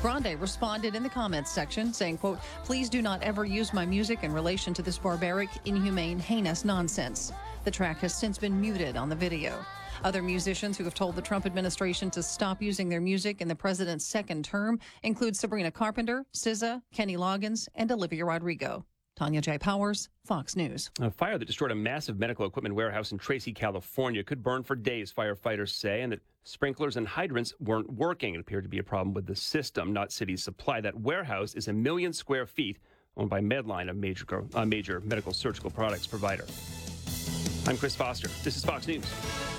Grande responded in the comments section saying, quote, "Please do not ever use my music in relation to this barbaric, inhumane, heinous nonsense." The track has since been muted on the video. Other musicians who have told the Trump administration to stop using their music in the president's second term include Sabrina Carpenter, SZA, Kenny Loggins, and Olivia Rodrigo. Tanya J. Powers, Fox News. A fire that destroyed a massive medical equipment warehouse in Tracy, California could burn for days, firefighters say, and that sprinklers and hydrants weren't working. It appeared to be a problem with the system, not city supply. That warehouse is 1 million square feet, owned by Medline, a major medical surgical products provider. I'm Chris Foster. This is Fox News.